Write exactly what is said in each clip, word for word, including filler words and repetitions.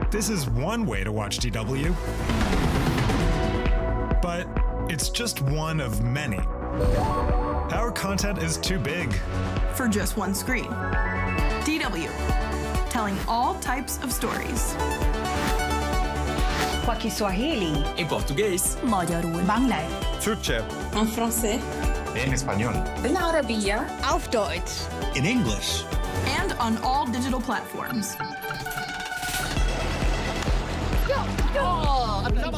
This is one way to watch D W. But it's just one of many. Our content is too big for just one screen. D W, telling all types of stories. Kwa Kiswahili. En português. Magyarul. Bangla. Türkçe. En français. En español. بالعربية. Auf Deutsch. In English. And on all digital platforms. Oh, and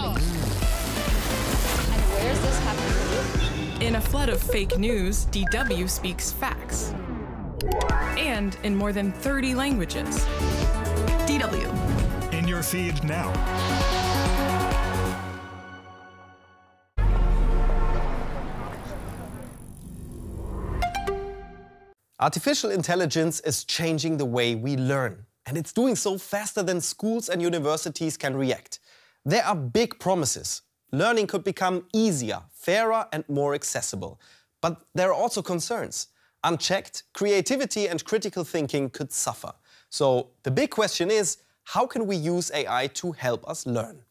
where's this happening? In a flood of fake news, D W speaks facts. And in more than thirty languages. D W. In your feed now. Artificial intelligence is changing the way we learn, and it's doing so faster than schools and universities can react. There are big promises. Learning could become easier, fairer, and more accessible. But there are also concerns. Unchecked, creativity and critical thinking could suffer. So the big question is, how can we use A I to help us learn?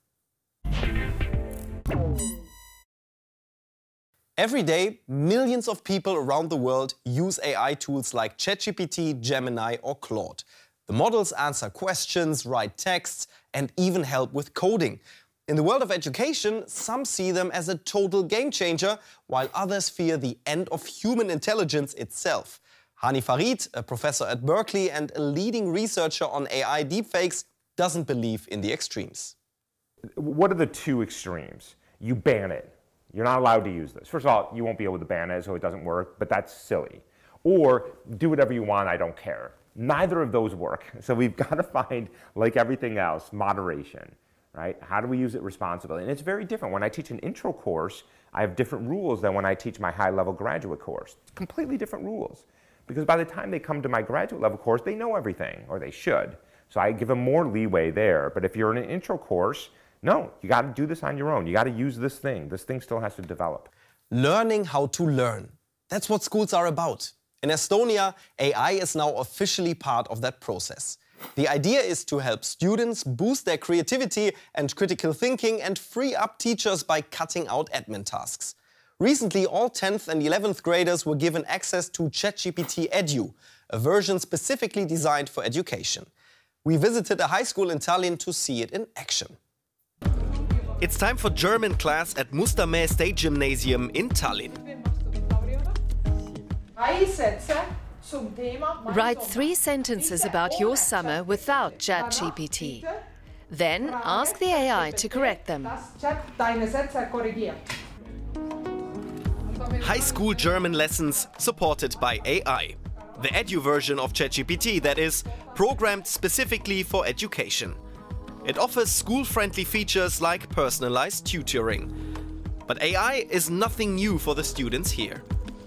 Every day, millions of people around the world use A I tools like ChatGPT, Gemini or Claude. The models answer questions, write texts and even help with coding. In the world of education, some see them as a total game changer, while others fear the end of human intelligence itself. Hani Farid, a professor at Berkeley and a leading researcher on A I deepfakes, doesn't believe in the extremes. What are the two extremes? You ban it. You're not allowed to use this. First of all, you won't be able to ban it, so it doesn't work, but that's silly. Or do whatever you want, I don't care. Neither of those work. So we've got to find, like everything else, moderation, right? How do we use it responsibly? And it's very different. When I teach an intro course, I have different rules than when I teach my high-level graduate course. Completely different rules. Because by the time they come to my graduate level course, they know everything, or they should. So I give them more leeway there. But if you're in an intro course, no, you got to do this on your own. You got to use this thing. This thing still has to develop. Learning how to learn. That's what schools are about. In Estonia, A I is now officially part of that process. The idea is to help students boost their creativity and critical thinking and free up teachers by cutting out admin tasks. Recently, all tenth and eleventh graders were given access to ChatGPT Edu, a version specifically designed for education. We visited a high school in Tallinn to see it in action. It's time for German class at Mustamäe State Gymnasium in Tallinn. Write three sentences about your summer without ChatGPT. Then ask the A I to correct them. High school German lessons supported by A I. The Edu version of ChatGPT, that is, programmed specifically for education. It offers school-friendly features like personalized tutoring. But A I is nothing new for the students here.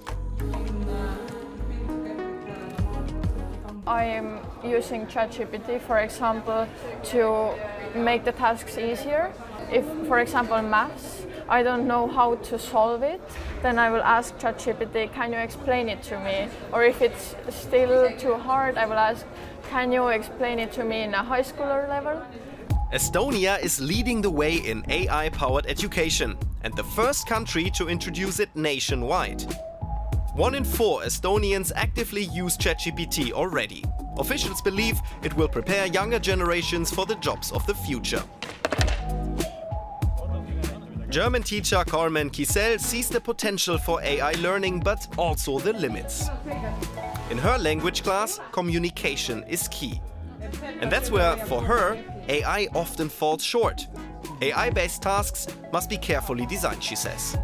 I am using ChatGPT, for example, to make the tasks easier. If, for example, in maths, I don't know how to solve it, then I will ask ChatGPT, can you explain it to me? Or if it's still too hard, I will ask, can you explain it to me in a high schooler level? Estonia is leading the way in A I-powered education and the first country to introduce it nationwide. One in four Estonians actively use ChatGPT already. Officials believe it will prepare younger generations for the jobs of the future. German teacher Carmen Kisel sees the potential for A I learning, but also the limits. In her language class, communication is key. And that's where, for her, A I often falls short. A I-based tasks must be carefully designed, she says.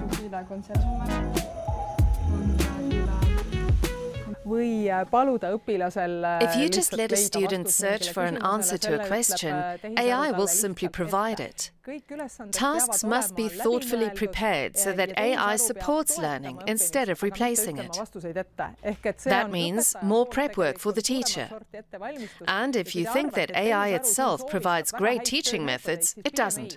If you just let a student search for an answer to a question, A I will simply provide it. Tasks must be thoughtfully prepared so that A I supports learning instead of replacing it. That means more prep work for the teacher. And if you think that A I itself provides great teaching methods, it doesn't.